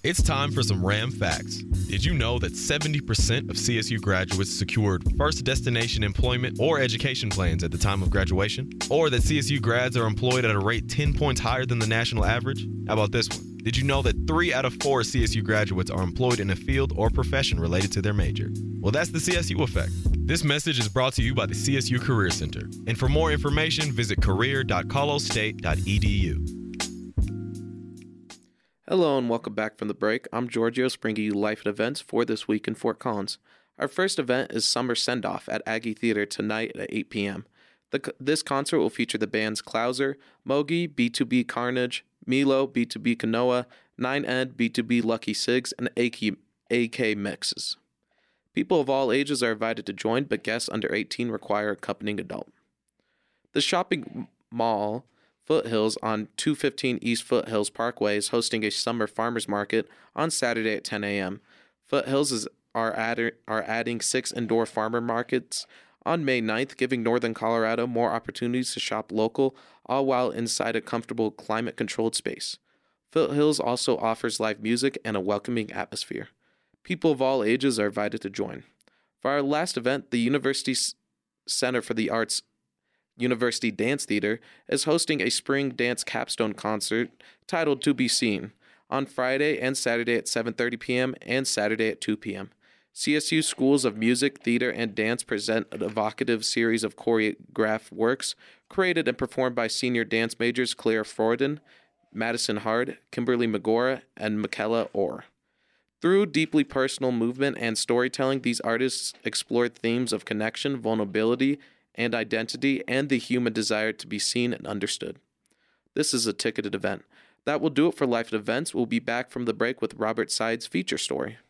It's time for some Ram facts. Did you know that 70% of CSU graduates secured first destination employment or education plans at the time of graduation? Or that CSU grads are employed at a rate 10 points higher than the national average? How about this one? Did you know that 3 out of 4 CSU graduates are employed in a field or profession related to their major? Well, that's the CSU effect. This message is brought to you by the CSU Career Center. And for more information, visit career.colostate.edu. Hello and welcome back from the break. I'm Giorgio, bringing you life and events for this week in Fort Collins. Our first event is Summer Send-Off at Aggie Theater tonight at 8 p.m. This concert will feature the bands Clouser, Mogi, B2B Carnage, Milo, B2B Kanoa, 9Ed, B2B Lucky Sigs, and AK Mixes. People of all ages are invited to join, but guests under 18 require accompanying adult. The shopping mall Foothills on 215 East Foothills Parkway is hosting a summer farmers market on Saturday at 10 a.m. Foothills are adding 6 indoor farmer markets on May 9th, giving Northern Colorado more opportunities to shop local, all while inside a comfortable climate-controlled space. Foothills also offers live music and a welcoming atmosphere. People of all ages are invited to join. For our last event, the University Center for the Arts University Dance Theater is hosting a spring dance capstone concert titled To Be Seen on Friday and Saturday at 7:30 p.m. and Saturday at 2 p.m. CSU Schools of Music, Theater, and Dance present an evocative series of choreographed works created and performed by senior dance majors Claire Forden, Madison Hard, Kimberly Magora, and Michaela Orr. Through deeply personal movement and storytelling, these artists explored themes of connection, vulnerability, and identity, and the human desire to be seen and understood. This is a ticketed event. That will do it for Life and Events. We'll be back from the break with Robert Side's feature story.